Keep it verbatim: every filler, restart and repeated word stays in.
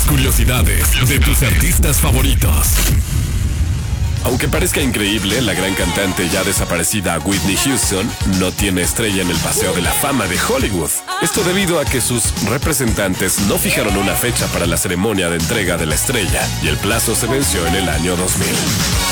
curiosidades de tus artistas favoritos. Aunque parezca increíble, la gran cantante ya desaparecida Whitney Houston no tiene estrella en el Paseo de la Fama de Hollywood. Esto debido a que sus representantes no fijaron una fecha para la ceremonia de entrega de la estrella y el plazo se venció en el año dos mil.